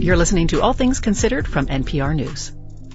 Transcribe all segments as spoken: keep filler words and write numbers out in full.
You're listening to All Things Considered from N P R News.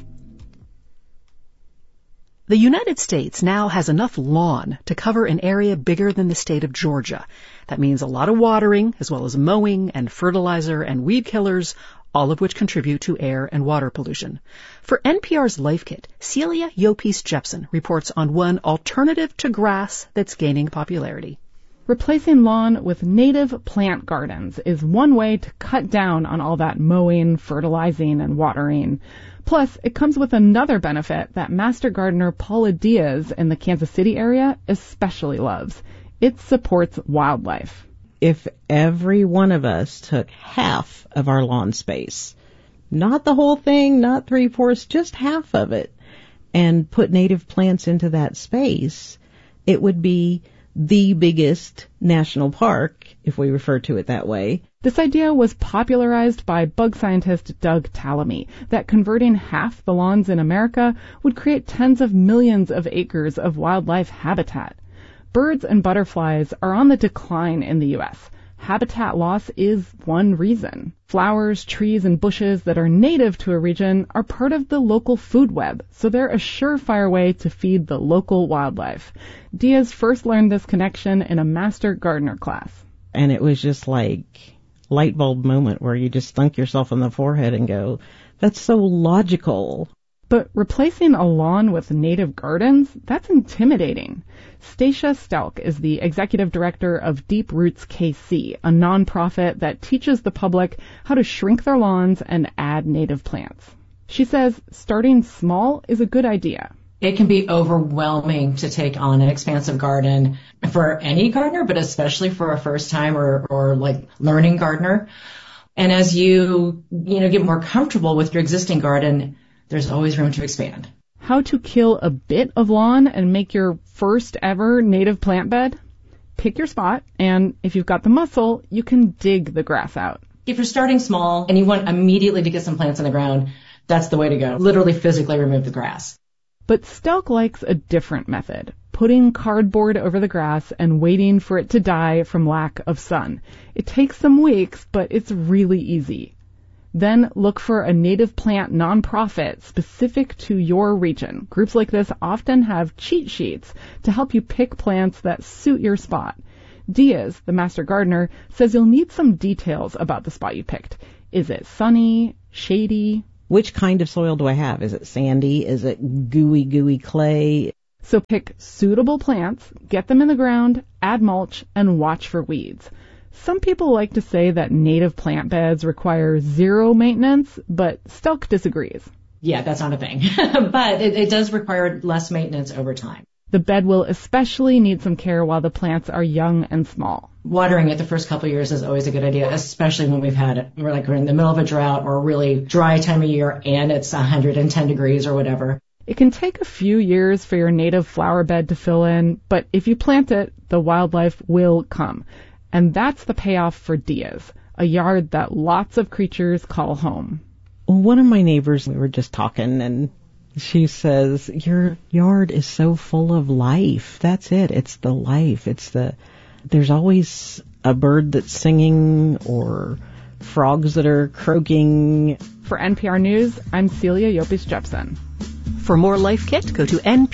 The United States now has enough lawn to cover an area bigger than the state of Georgia. That means a lot of watering, as well as mowing and fertilizer and weed killers, all of which contribute to air and water pollution. For N P R's Life Kit, Celia Yopis Jepson reports on one alternative to grass that's gaining popularity. Replacing lawn with native plant gardens is one way to cut down on all that mowing, fertilizing, and watering. Plus, it comes with another benefit that master gardener Paula Diaz in the Kansas City area especially loves. It supports wildlife. If every one of us took half of our lawn space, not the whole thing, not three-fourths, just half of it, and put native plants into that space, it would be the biggest national park, if we refer to it that way. This idea was popularized by bug scientist Doug Tallamy, that converting half the lawns in America would create tens of millions of acres of wildlife habitat. Birds and butterflies are on the decline in the U S. Habitat loss is one reason. Flowers, trees, and bushes that are native to a region are part of the local food web, so they're a surefire way to feed the local wildlife. Diaz first learned this connection in a master gardener class. And it was just like light bulb moment where you just thunk yourself on the forehead and go, that's so logical. But replacing a lawn with native gardens, that's intimidating. Stacia Stelk is the executive director of Deep Roots K C, a nonprofit that teaches the public how to shrink their lawns and add native plants. She says starting small is a good idea. It can be overwhelming to take on an expansive garden for any gardener, but especially for a first time or, or like learning gardener. And as you, you know, get more comfortable with your existing garden, there's always room to expand. How to kill a bit of lawn and make your first ever native plant bed? Pick your spot, and if you've got the muscle, you can dig the grass out. If you're starting small and you want immediately to get some plants in the ground, that's the way to go. Literally physically remove the grass. But Stelk likes a different method, putting cardboard over the grass and waiting for it to die from lack of sun. It takes some weeks, but it's really easy. Then look for a native plant nonprofit specific to your region. Groups like this often have cheat sheets to help you pick plants that suit your spot. Diaz, the master gardener, says you'll need some details about the spot you picked. Is it sunny, shady? Which kind of soil do I have? Is it sandy? Is it gooey, gooey clay? So pick suitable plants, get them in the ground, add mulch, and watch for weeds. Some people like to say that native plant beds require zero maintenance, but Stelk disagrees. Yeah, that's not a thing. But it, it does require less maintenance over time. The bed will especially need some care while the plants are young and small. Watering it the first couple of years is always a good idea, especially when we've had, we're like we're in the middle of a drought or a really dry time of year and it's one hundred ten degrees or whatever. It can take a few years for your native flower bed to fill in, but if you plant it, the wildlife will come. And that's the payoff for Diaz, a yard that lots of creatures call home. One of my neighbors, we were just talking, and she says, your yard is so full of life. That's it. It's the life. It's the, there's always a bird that's singing or frogs that are croaking. For N P R News, I'm Celia Yopis Jepson. For more Life Kit, go to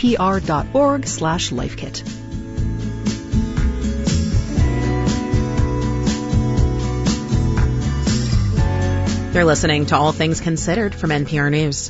npr.org slash lifekit. You're listening to All Things Considered from N P R News.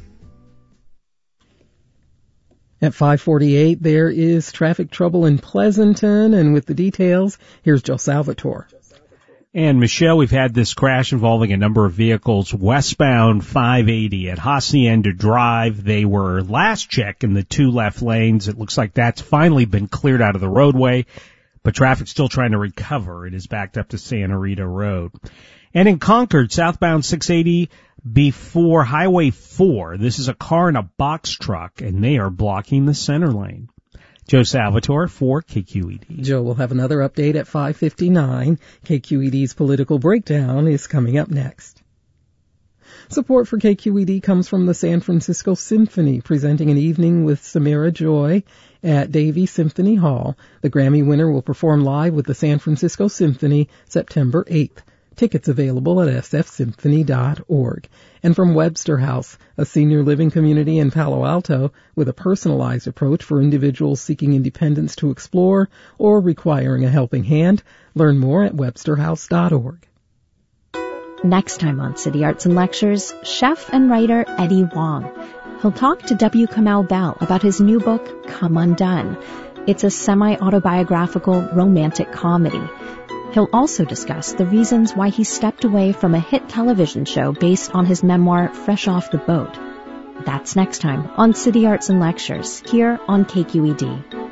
At five forty-eight, there is traffic trouble in Pleasanton, and with the details, here's Joe Salvatore. And Michelle, we've had this crash involving a number of vehicles westbound five eighty at Hacienda Drive. They were last check in the two left lanes. It looks like that's finally been cleared out of the roadway, but traffic's still trying to recover. It is backed up to Santa Rita Road. And in Concord, southbound six eighty before Highway four, this is a car and a box truck, and they are blocking the center lane. Joe Salvatore for K Q E D. Joe will have another update at five fifty-nine. K Q E D's Political Breakdown is coming up next. Support for K Q E D comes from the San Francisco Symphony, presenting an evening with Samira Joy at Davie Symphony Hall. The Grammy winner will perform live with the San Francisco Symphony September eighth. Tickets available at s f symphony dot org. And from Webster House, a senior living community in Palo Alto with a personalized approach for individuals seeking independence to explore or requiring a helping hand. Learn more at webster house dot org. Next time on City Arts and Lectures, chef and writer Eddie Wong. He'll talk to W. Kamau Bell about his new book, Come Undone. It's a semi-autobiographical romantic comedy. He'll also discuss the reasons why he stepped away from a hit television show based on his memoir, Fresh Off the Boat. That's next time on City Arts and Lectures, here on K Q E D.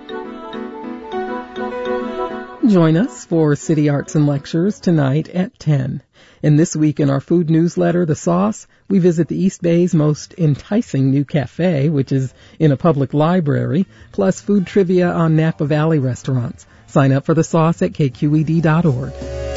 Join us for City Arts and Lectures tonight at ten. And this week in our food newsletter, The Sauce, we visit the East Bay's most enticing new cafe, which is in a public library, plus food trivia on Napa Valley restaurants. Sign up for The Sauce at k q e d dot org.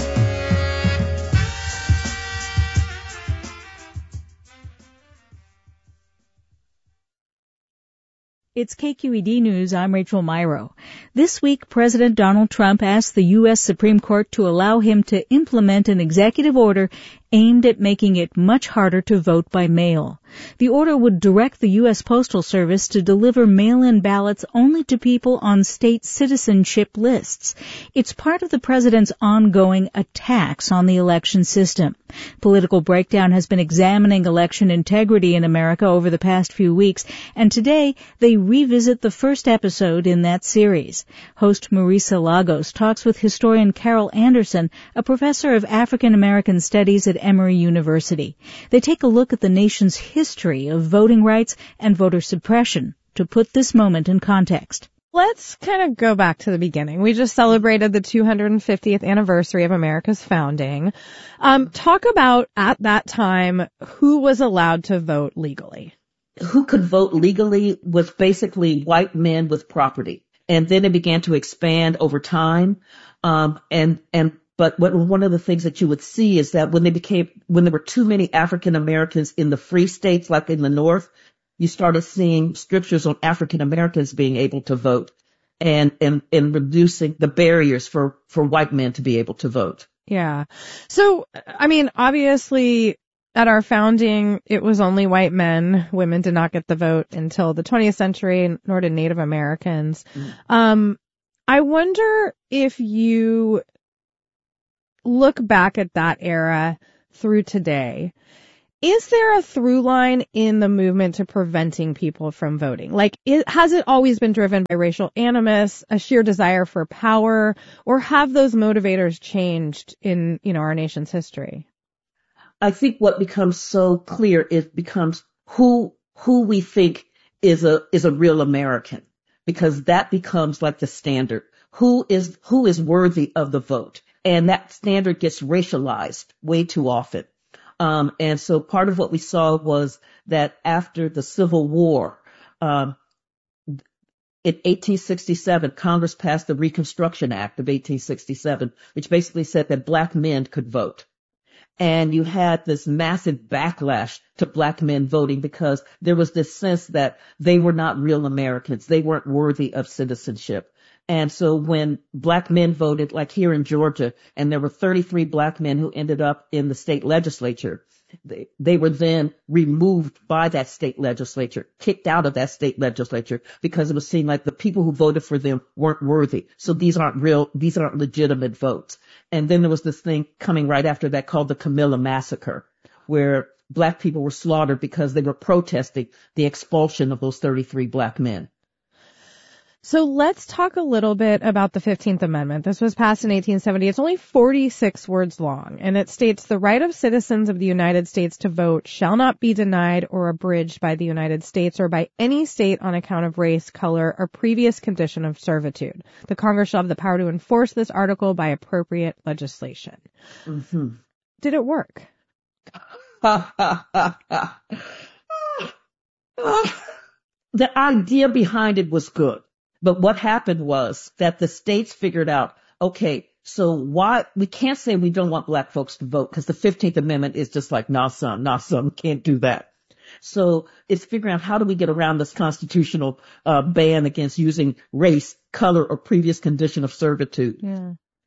It's K Q E D News. I'm Rachel Myrow. This week, President Donald Trump asked the U S Supreme Court to allow him to implement an executive order aimed at making it much harder to vote by mail. The order would direct the U S Postal Service to deliver mail-in ballots only to people on state citizenship lists. It's part of the president's ongoing attacks on the election system. Political Breakdown has been examining election integrity in America over the past few weeks, and today they revisit the first episode in that series. Host Marisa Lagos talks with historian Carol Anderson, a professor of African American Studies at Emory University. They take a look at the nation's history of voting rights and voter suppression to put this moment in context. Let's kind of go back to the beginning. We just celebrated the two hundred fiftieth anniversary of America's founding. Um, talk about, at that time, who was allowed to vote legally. Who could vote legally was basically white men with property. And then it began to expand over time. Um, and, and, but what, one of the things that you would see is that when they became, when there were too many African Americans in the free states, like in the North, you started seeing strictures on African Americans being able to vote and, and, and reducing the barriers for, for white men to be able to vote. Yeah. So, I mean, obviously, at our founding, it was only white men. Women did not get the vote until the twentieth century, nor did Native Americans. Mm. Um, I wonder if you look back at that era through today, is there a through line in the movement to preventing people from voting? Like, it, has it always been driven by racial animus, a sheer desire for power, or have those motivators changed in, you know, our nation's history? I think what becomes so clear is becomes who who we think is a is a real American, because that becomes like the standard. Who is who is worthy of the vote, and that standard gets racialized way too often. Um, and so part of what we saw was that after the Civil War, um, in eighteen sixty-seven, Congress passed the Reconstruction Act of eighteen sixty-seven, which basically said that black men could vote. And you had this massive backlash to black men voting because there was this sense that they were not real Americans. They weren't worthy of citizenship. And so when black men voted, like here in Georgia, and there were thirty-three black men who ended up in the state legislature, they, they were then removed by that state legislature, kicked out of that state legislature, because it was seen like the people who voted for them weren't worthy. So these aren't real, these aren't legitimate votes. And then there was this thing coming right after that called the Camilla Massacre, where black people were slaughtered because they were protesting the expulsion of those thirty-three black men. So let's talk a little bit about the fifteenth Amendment. This was passed in eighteen seventy. It's only forty-six words long, and it states, "The right of citizens of the United States to vote shall not be denied or abridged by the United States or by any state on account of race, color, or previous condition of servitude. The Congress shall have the power to enforce this article by appropriate legislation." Mm-hmm. Did it work? The idea behind it was good. But what happened was that the states figured out, okay, so why, we can't say we don't want black folks to vote, because the fifteenth Amendment is just like, nah, son, nah, son, can't do that. So it's figuring out how do we get around this constitutional uh, ban against using race, color, or previous condition of servitude. Yeah.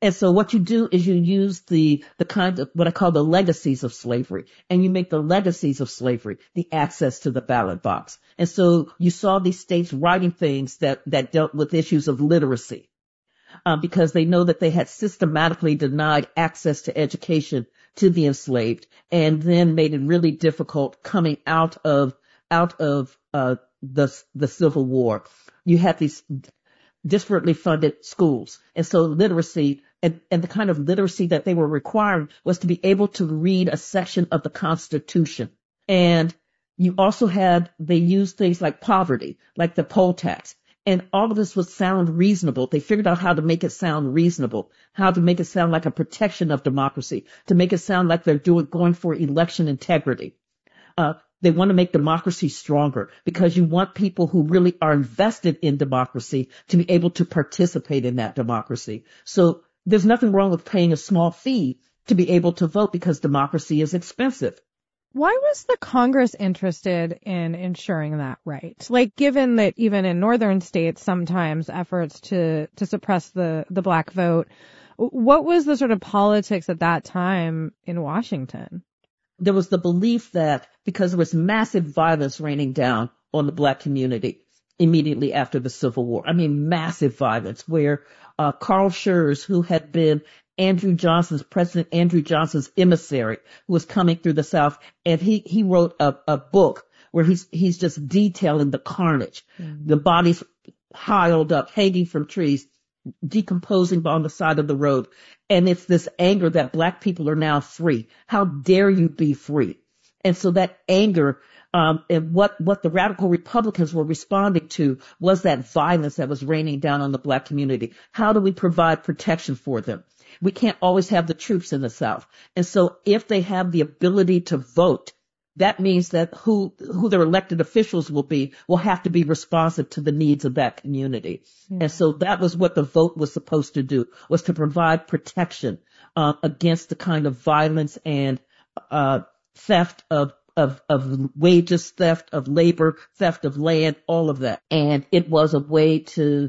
And so what you do is you use the, the kind of what I call the legacies of slavery, and you make the legacies of slavery the access to the ballot box. And so you saw these states writing things that, that dealt with issues of literacy, uh, because they know that they had systematically denied access to education to the enslaved, and then made it really difficult coming out of, out of, uh, the, the Civil War. You had these disparately funded schools. And so literacy and, and the kind of literacy that they were requiring was to be able to read a section of the Constitution. And you also had, they used things like poverty, like the poll tax. And all of this would sound reasonable. They figured out how to make it sound reasonable, how to make it sound like a protection of democracy, to make it sound like they're doing, going for election integrity. Uh, They want to make democracy stronger because you want people who really are invested in democracy to be able to participate in that democracy. So there's nothing wrong with paying a small fee to be able to vote because democracy is expensive. Why was the Congress interested in ensuring that right? Like, given that even in northern states, sometimes efforts to, to suppress the, the black vote, what was the sort of politics at that time in Washington? There was the belief that because there was massive violence raining down on the black community immediately after the Civil War. I mean, massive violence where uh, Carl Schurz, who had been Andrew Johnson's, President Andrew Johnson's emissary, who was coming through the South, and he, he wrote a, a book where he's, he's just detailing the carnage, mm-hmm. the bodies piled up, hanging from trees, decomposing on the side of the road. And it's this anger that black people are now free. How dare you be free? And so that anger, um, and what, what the radical Republicans were responding to was that violence that was raining down on the black community. How do we provide protection for them? We can't always have the troops in the South. And so if they have the ability to vote, that means that who, who their elected officials will be will have to be responsive to the needs of that community. Mm-hmm. And so that was what the vote was supposed to do, was to provide protection, uh, against the kind of violence and, uh, theft of, of, of wages, theft of labor, theft of land, all of that. And it was a way to,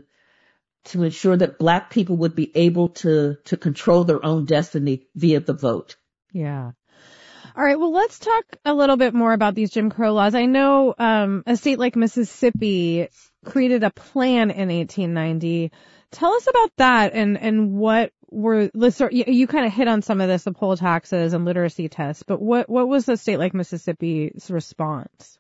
to ensure that black people would be able to, to control their own destiny via the vote. Yeah. All right. Well, let's talk a little bit more about these Jim Crow laws. I know um, a state like Mississippi created a plan in eighteen ninety. Tell us about that and, and what were – you, you kind of hit on some of this, the poll taxes and literacy tests, but what, what was a state like Mississippi's response?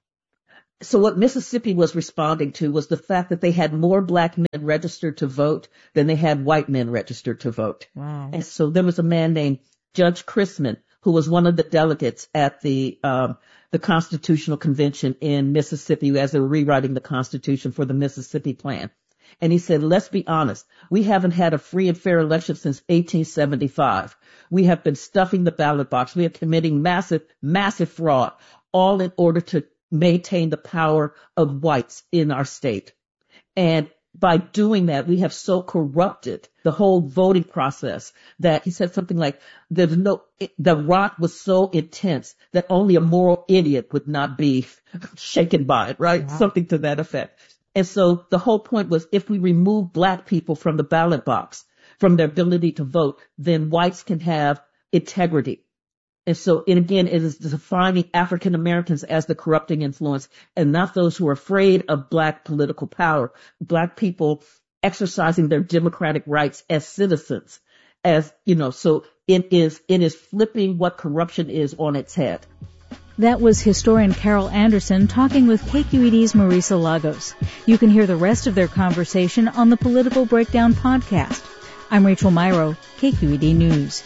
So what Mississippi was responding to was the fact that they had more black men registered to vote than they had white men registered to vote. Wow. And so there was a man named Judge Chrisman, who was one of the delegates at the um, the Constitutional Convention in Mississippi as they were rewriting the Constitution for the Mississippi Plan. And he said, let's be honest, we haven't had a free and fair election since eighteen seventy-five. We have been stuffing the ballot box. We are committing massive, massive fraud, all in order to maintain the power of whites in our state. And by doing that, we have so corrupted the whole voting process that he said something like, there's no, the rot was so intense that only a moral idiot would not be shaken by it, right? Wow. Something to that effect. And so the whole point was if we remove black people from the ballot box, from their ability to vote, then whites can have integrity. And so, and again, it is defining African Americans as the corrupting influence and not those who are afraid of black political power, black people exercising their democratic rights as citizens, as, you know, so it is, it is flipping what corruption is on its head. That was historian Carol Anderson talking with K Q E D's Marisa Lagos. You can hear the rest of their conversation on the Political Breakdown podcast. I'm Rachel Myrow, K Q E D News.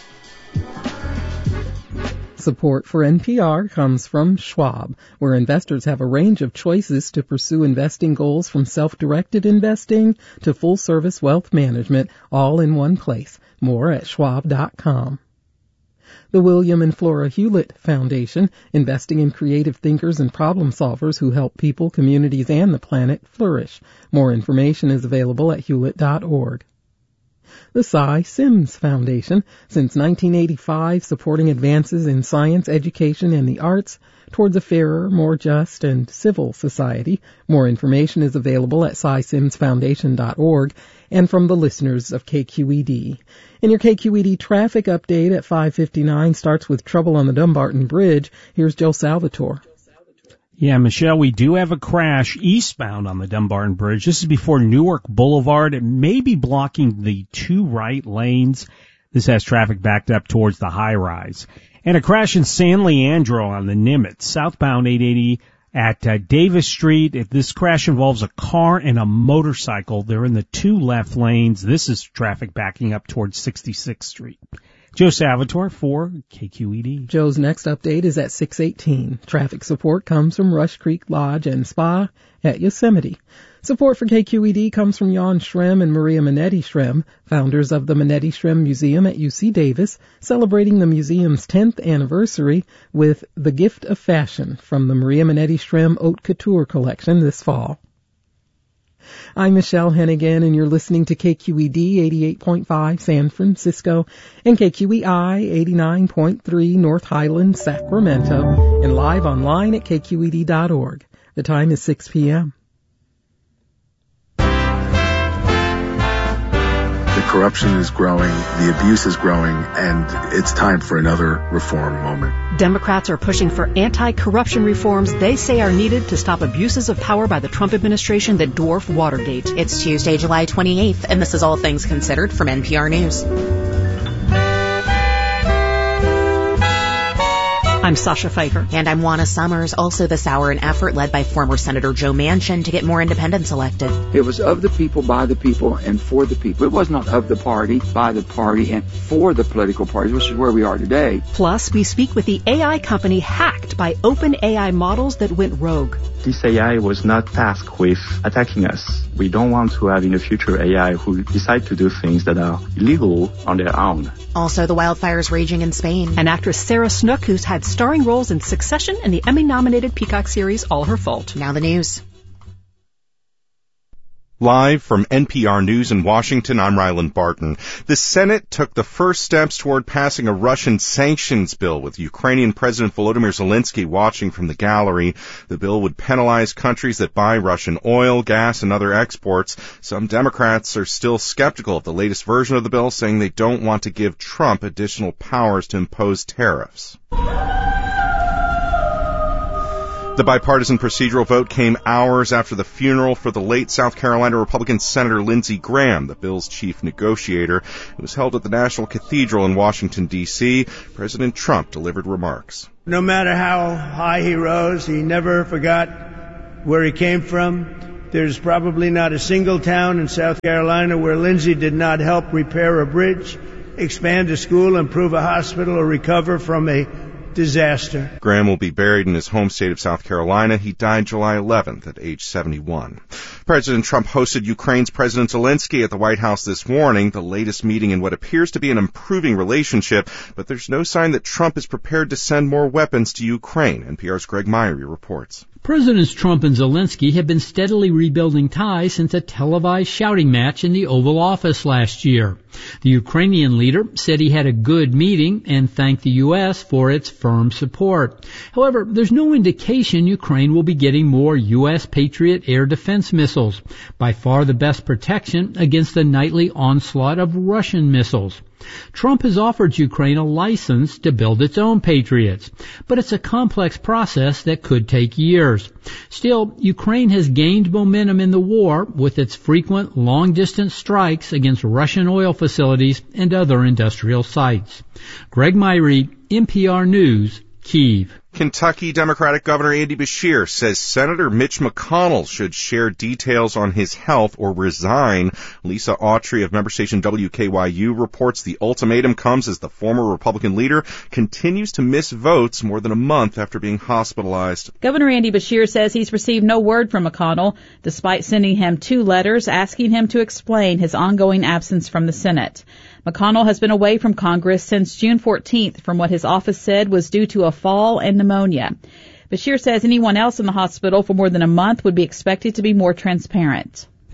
Support for N P R comes from Schwab, where investors have a range of choices to pursue investing goals from self-directed investing to full-service wealth management, all in one place. More at schwab dot com. The William and Flora Hewlett Foundation, investing in creative thinkers and problem solvers who help people, communities, and the planet flourish. More information is available at hewlett dot org. The Cy Sims Foundation, since nineteen eighty-five, supporting advances in science, education, and the arts towards a fairer, more just, and civil society. More information is available at cy sims foundation dot org and from the listeners of K Q E D. And your K Q E D traffic update at five fifty-nine starts with trouble on the Dumbarton Bridge. Here's Joe Salvatore. Yeah, Michelle, we do have a crash eastbound on the Dumbarton Bridge. This is before Newark Boulevard. It may be blocking the two right lanes. This has traffic backed up towards the high-rise. And a crash in San Leandro on the Nimitz, southbound eight eighty at uh, Davis Street. If this crash involves a car and a motorcycle, they're in the two left lanes. This is traffic backing up towards sixty-sixth Street. Joe Salvatore for K Q E D. Joe's next update is at six eighteen. Traffic support comes from Rush Creek Lodge and Spa at Yosemite. Support for K Q E D comes from Jan Schrem and Maria Minetti Schrem, founders of the Minetti Schrem Museum at U C Davis, celebrating the museum's tenth anniversary with The Gift of Fashion from the Maria Minetti Schrem Haute Couture collection this fall. I'm Michelle Hennigan, and you're listening to K Q E D eighty-eight point five San Francisco and K Q E I eighty-nine point three North Highland, Sacramento, and live online at K Q E D dot org. The time is six p.m. The corruption is growing, the abuse is growing, and it's time for another reform moment. Democrats are pushing for anti-corruption reforms they say are needed to stop abuses of power by the Trump administration that dwarf Watergate. It's Tuesday, July twenty-eighth, and this is All Things Considered from N P R News. I'm Sasha Pfeiffer. And I'm Juana Summers. Also this hour, an effort led by former Senator Joe Manchin to get more independents elected. It was of the people, by the people, and for the people. It was not of the party, by the party, and for the political parties, which is where we are today. Plus, we speak with the A I company hacked by OpenAI models that went rogue. This A I was not tasked with attacking us. We don't want to have in the future A I who decide to do things that are illegal on their own. Also, the wildfires raging in Spain. And actress Sarah Snook, who's had starring roles in Succession and the Emmy-nominated Peacock series All Her Fault. Now the news. Live from N P R News in Washington, I'm Ryland Barton. The Senate took the first steps toward passing a Russian sanctions bill, with Ukrainian President Volodymyr Zelensky watching from the gallery. The bill would penalize countries that buy Russian oil, gas, and other exports. Some Democrats are still skeptical of the latest version of the bill, saying they don't want to give Trump additional powers to impose tariffs. The bipartisan procedural vote came hours after the funeral for the late South Carolina Republican Senator Lindsey Graham, the bill's chief negotiator. It was held at the National Cathedral in Washington, D C President Trump delivered remarks. No matter how high he rose, he never forgot where he came from. There's probably not a single town in South Carolina where Lindsey did not help repair a bridge, expand a school, improve a hospital, or recover from a disaster. Graham will be buried in his home state of South Carolina. He died July eleventh at age seventy-one. President Trump hosted Ukraine's President Zelensky at the White House this morning, the latest meeting in what appears to be an improving relationship, but there's no sign that Trump is prepared to send more weapons to Ukraine. N P R's Greg Myrie reports. Presidents Trump and Zelensky have been steadily rebuilding ties since a televised shouting match in the Oval Office last year. The Ukrainian leader said he had a good meeting and thanked the U S for its firm support. However, there's no indication Ukraine will be getting more U S Patriot air defense missiles, by far the best protection against the nightly onslaught of Russian missiles. Trump has offered Ukraine a license to build its own Patriots, but it's a complex process that could take years. Still, Ukraine has gained momentum in the war with its frequent long-distance strikes against Russian oil facilities and other industrial sites. Greg Myrie, N P R News, Kyiv. Kentucky Democratic Governor Andy Beshear says Senator Mitch McConnell should share details on his health or resign. Lisa Autry of member station W K Y U reports the ultimatum comes as the former Republican leader continues to miss votes more than a month after being hospitalized. Governor Andy Beshear says he's received no word from McConnell, despite sending him two letters asking him to explain his ongoing absence from the Senate. McConnell has been away from Congress since June fourteenth from what his office said was due to a fall and pneumonia. Beshear says anyone else in the hospital for more than a month would be expected to be more transparent.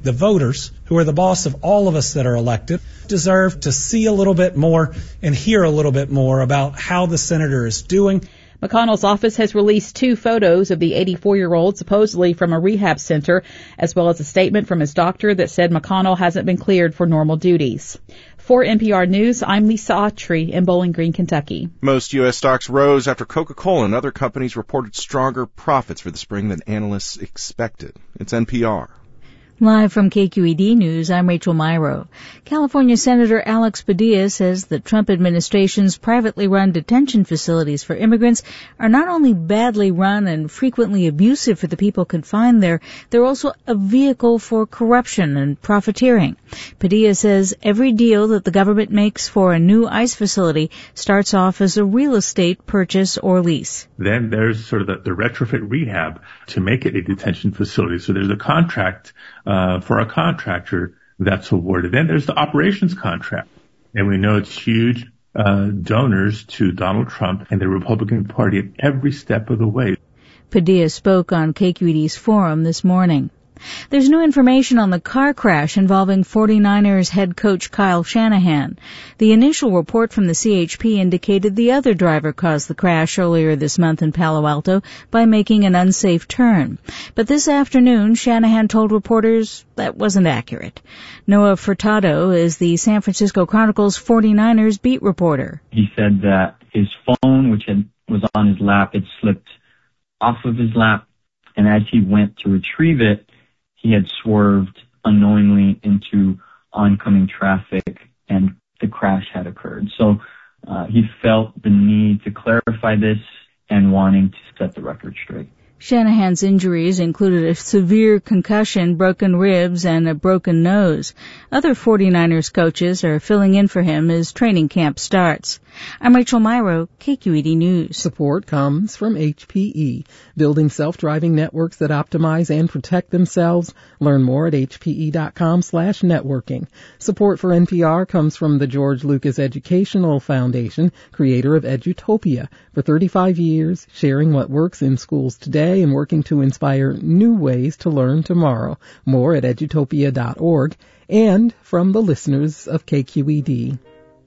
The voters, who are the boss of all of us that are elected, deserve to see a little bit more and hear a little bit more about how the senator is doing. McConnell's office has released two photos of the eighty-four-year-old supposedly from a rehab center, as well as a statement from his doctor that said McConnell hasn't been cleared for normal duties. For N P R News, I'm Lisa Autry in Bowling Green, Kentucky. Most U S stocks rose after Coca-Cola and other companies reported stronger profits for the spring than analysts expected. It's N P R. Live from K Q E D News, I'm Rachel Myrow. California Senator Alex Padilla says the Trump administration's privately run detention facilities for immigrants are not only badly run and frequently abusive for the people confined there, they're also a vehicle for corruption and profiteering. Padilla says every deal that the government makes for a new ICE facility starts off as a real estate purchase or lease. Then there's sort of the, the retrofit rehab to make it a detention facility. So there's a contract Uh, for a contractor that's awarded. Then there's the operations contract. And we know it's huge uh, donors to Donald Trump and the Republican Party at every step of the way. Padilla spoke on K Q E D's forum this morning. There's new information on the car crash involving forty-niners head coach Kyle Shanahan. The initial report from the C H P indicated the other driver caused the crash earlier this month in Palo Alto by making an unsafe turn. But this afternoon, Shanahan told reporters that wasn't accurate. Noah Furtado is the San Francisco Chronicle's forty-niners beat reporter. He said that his phone, which had, was on his lap, had slipped off of his lap, and as he went to retrieve it, he had swerved unknowingly into oncoming traffic, and the crash had occurred. So uh, he felt the need to clarify this and wanting to set the record straight. Shanahan's injuries included a severe concussion, broken ribs, and a broken nose. Other forty-niners coaches are filling in for him as training camp starts. I'm Rachel Myrow, K Q E D News. Support comes from H P E, building self-driving networks that optimize and protect themselves. Learn more at hpe.com slash networking. Support for N P R comes from the George Lucas Educational Foundation, creator of Edutopia. For thirty-five years, sharing what works in schools today and working to inspire new ways to learn tomorrow. More at edutopia dot org. And from the listeners of K Q E D.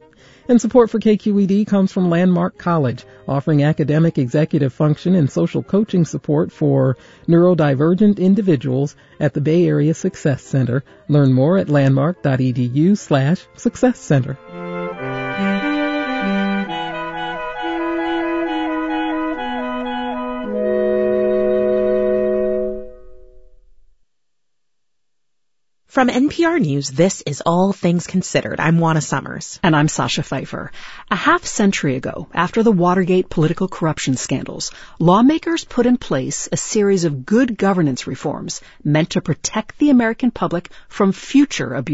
And support for K Q E D comes from Landmark College, offering academic, executive function, and social coaching support for neurodivergent individuals at the Bay Area Success Center. Learn more at landmark.edu slash success center. From N P R News, this is All Things Considered. I'm Juana Summers. And I'm Sasha Pfeiffer. A half century ago, after the Watergate political corruption scandals, lawmakers put in place a series of good governance reforms meant to protect the American public from future abuse.